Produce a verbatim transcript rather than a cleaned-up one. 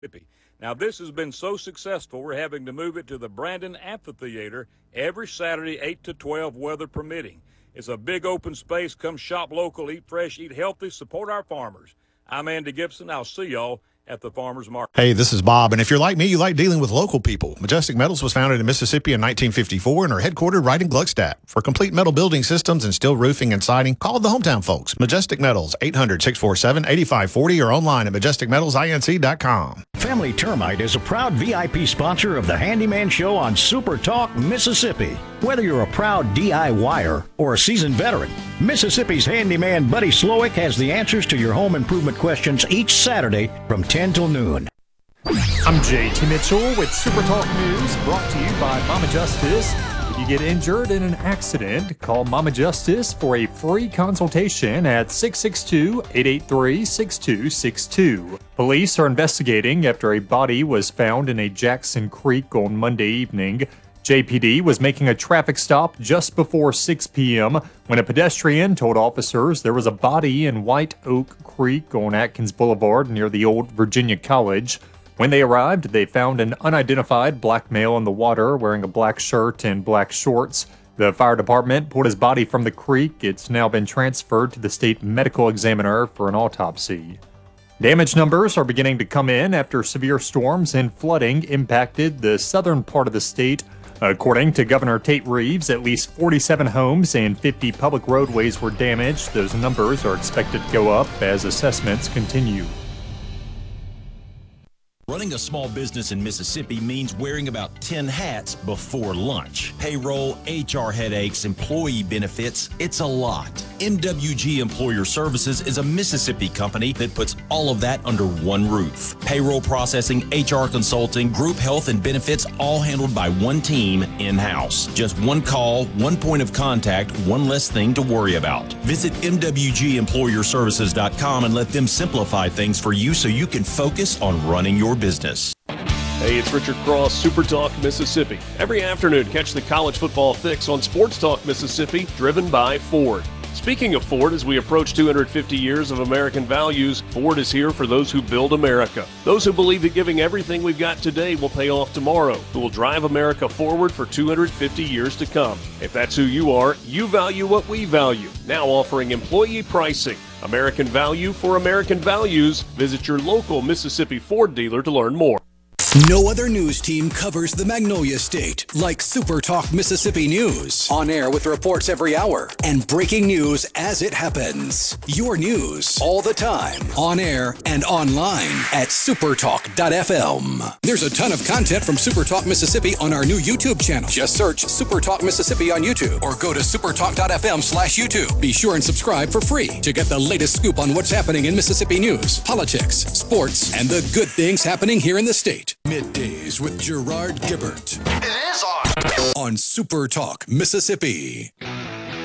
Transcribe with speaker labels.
Speaker 1: Now, this has been so successful, we're having to move it to the Brandon Amphitheater every Saturday, eight to twelve, weather permitting. It's a big open space. Come shop local, eat fresh, eat healthy, support our farmers. I'm Andy Gibson. I'll see y'all at the farmers market.
Speaker 2: Hey, this is Bob, and if you're like me, you like dealing with local people. Majestic Metals was founded in Mississippi in nineteen fifty-four and are headquartered right in Gluckstadt. For complete metal building systems and steel roofing and siding, call the hometown folks. Majestic Metals, eight hundred, six four seven, eight five four zero or online at majestic metals inc dot com.
Speaker 3: Family Termite is a proud V I P sponsor of the Handyman Show on Super Talk, Mississippi. Whether you're a proud D I Y er or a seasoned veteran, Mississippi's handyman Buddy Slowick has the answers to your home improvement questions each Saturday from ten till noon.
Speaker 4: I'm J T Mitchell with Super Talk News, brought to you by Mama Justice. If you get injured in an accident, call Mama Justice for a free consultation at six six two, eight eight three, six two six two. Police are investigating after a body was found in a Jackson Creek on Monday evening. J P D was making a traffic stop just before six p.m. when a pedestrian told officers there was a body in White Oak Creek on Atkins Boulevard near the old Virginia College. When they arrived, they found an unidentified black male in the water wearing a black shirt and black shorts. The fire department pulled his body from the creek. It's now been transferred to the state medical examiner for an autopsy. Damage numbers are beginning to come in after severe storms and flooding impacted the southern part of the state. According to Governor Tate Reeves, at least forty-seven homes and fifty public roadways were damaged. Those numbers are expected to go up as assessments continue.
Speaker 5: Running a small business in Mississippi means wearing about ten hats before lunch. Payroll, H R headaches, employee benefits, it's a lot. M W G Employer Services is a Mississippi company that puts all of that under one roof. Payroll processing, H R consulting, group health and benefits, all handled by one team in-house. Just one call, one point of contact, one less thing to worry about. Visit M W G employer services dot com and let them simplify things for you so you can focus on running your business.
Speaker 6: Hey, it's Richard Cross, Super Talk Mississippi. Every afternoon, catch the college football fix on Sports Talk Mississippi, driven by Ford. Speaking of Ford, as we approach two hundred fifty years of American values, Ford is here for those who build America. Those who believe that giving everything we've got today will pay off tomorrow, who will drive America forward for two hundred fifty years to come. If that's who you are, you value what we value. Now offering employee pricing. American value for American values. Visit your local Mississippi Ford dealer to learn more.
Speaker 7: No other news team covers the Magnolia State like Super Talk Mississippi News. On air with reports every hour and breaking news as it happens. Your news all the time. On air and online at supertalk dot f m. There's a ton of content from Super Talk Mississippi on our new YouTube channel. Just search Super Talk Mississippi on YouTube or go to supertalk dot f m slash YouTube. Be sure and subscribe for free to get the latest scoop on what's happening in Mississippi news, politics, sports, and the good things happening here in the state. Middays with Gerard Gibbert.
Speaker 8: It is on.
Speaker 7: On Super Talk Mississippi.